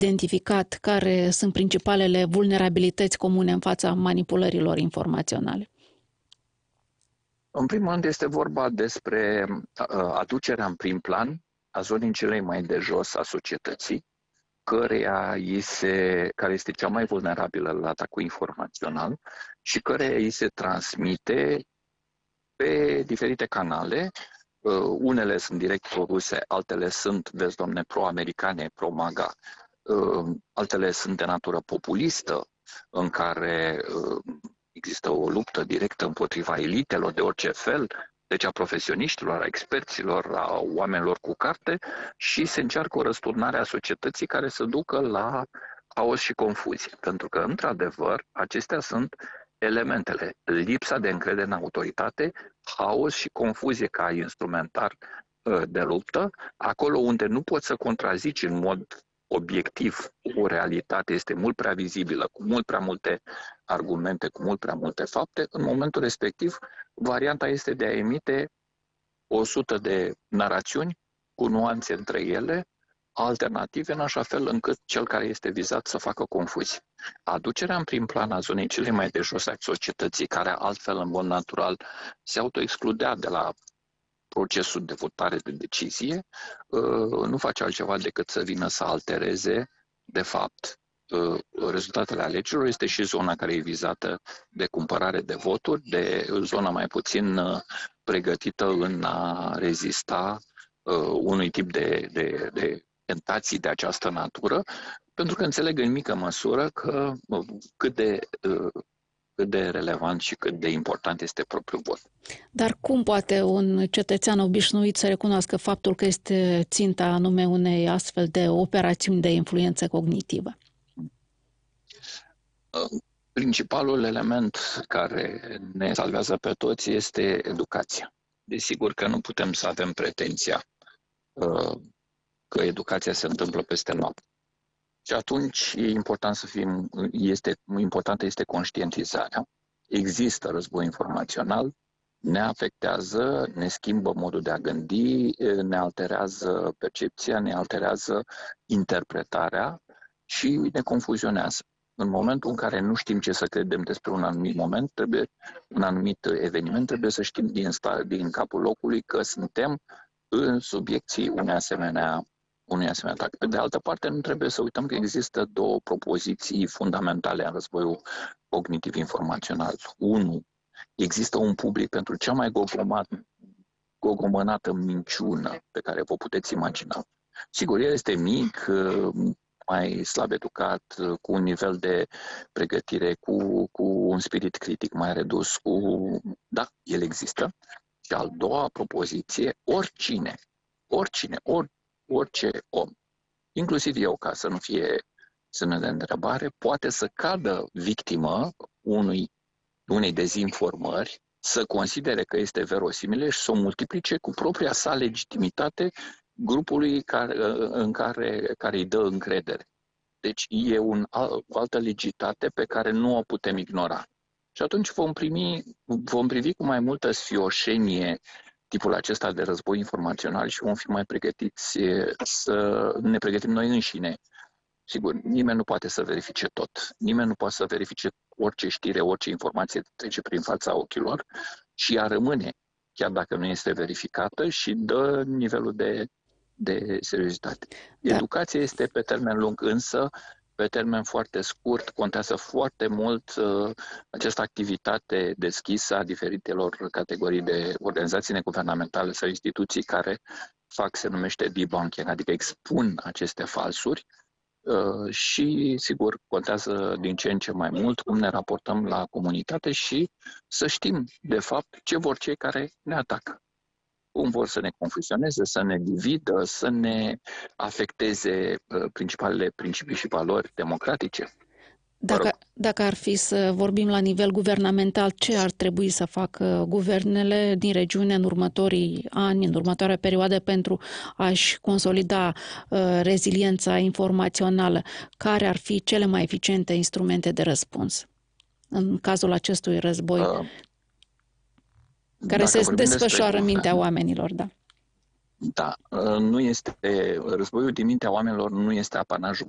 identificat care sunt principalele vulnerabilități comune în fața manipulărilor informaționale? În primul rând este vorba despre aducerea în prim plan a zonei cele mai de jos a societății, care este cea mai vulnerabilă la atacul informațional și care îi se transmite pe diferite canale. Unele sunt direct pro-ruse, altele sunt, vezi, domne, pro-americane, pro-MAGA, altele sunt de natură populistă, în care există o luptă directă împotriva elitelor de orice fel, deci a profesioniștilor, a experților, a oamenilor cu carte, și se încearcă o răsturnare a societății care să ducă la haos și confuzie. Pentru că, într-adevăr, acestea sunt elementele: lipsa de încredere în autoritate, haos și confuzie ca instrumentar de luptă, acolo unde nu poți să contrazici în mod obiectiv o realitate, este mult prea vizibilă, cu mult prea multe argumente, cu mult prea multe fapte. În momentul respectiv, varianta este de a emite 100 de narațiuni cu nuanțe între ele, alternative, în așa fel încât cel care este vizat să facă confuzie. Aducerea în prim plan a zonei cele mai de jos a societății, care altfel, în mod natural, se autoexcludea de la procesul de votare de decizie, nu face altceva decât să vină să altereze, de fapt, rezultatele alegerilor. Este și zona care e vizată de cumpărare de voturi, de zona mai puțin pregătită în a rezista unui tip de tentații de această natură, pentru că înțeleg în mică măsură că cât de relevant și cât de important este propriul vot. Dar cum poate un cetățean obișnuit să recunoască faptul că este ținta anume unei astfel de operațiuni de influență cognitivă? Principalul element care ne salvează pe toți este educația. Desigur că nu putem să avem pretenția că educația se întâmplă peste noapte. Și atunci importantă este conștientizarea. Există război informațional, ne afectează, ne schimbă modul de a gândi, ne alterează percepția, ne alterează interpretarea și ne confuzionează. În momentul în care nu știm ce să credem despre un anumit moment, un anumit eveniment, trebuie să știm din capul locului că suntem în subiecții unei asemenea atac. Pe de altă parte, nu trebuie să uităm că există două propoziții fundamentale în războiul cognitiv informațional. Unu, există un public pentru cea mai gogomănată minciună pe care vă puteți imagina. Sigur, el este mic, mai slab educat, cu un nivel de pregătire, cu un spirit critic mai redus, da, el există. Și al doua propoziție, orice om, inclusiv eu, ca să nu fie semne de întrebare, poate să cadă victimă unei dezinformări, să considere că este verosimilă și să o multiplice cu propria sa legitimitate grupului care îi dă încredere. Deci e o altă legitate pe care nu o putem ignora. Și atunci vom privi cu mai multă sfioșenie tipul acesta de război informațional și vom fi mai pregătiți să ne pregătim noi înșine. Sigur, nimeni nu poate să verifice tot. Nimeni nu poate să verifice orice știre, orice informație trece prin fața ochilor și ea rămâne, chiar dacă nu este verificată, și dă nivelul de seriozitate. Da. Educația este pe termen lung, însă pe termen foarte scurt contează foarte mult această activitate deschisă a diferitelor categorii de organizații neguvernamentale sau instituții care se numește debunking, adică expun aceste falsuri și, sigur, contează din ce în ce mai mult cum ne raportăm la comunitate și să știm, de fapt, ce vor cei care ne atacă. Cum vor să ne confuzioneze, să ne dividă, să ne afecteze principalele principii și valori democratice. Dacă ar fi să vorbim la nivel guvernamental, ce ar trebui să facă guvernele din regiune în următorii ani, în următoarea perioadă, pentru a-și consolida reziliența informațională? Care ar fi cele mai eficiente instrumente de răspuns în cazul acestui război care se desfășoară în mintea oamenilor? Da. Da, războiul din mintea oamenilor nu este apanajul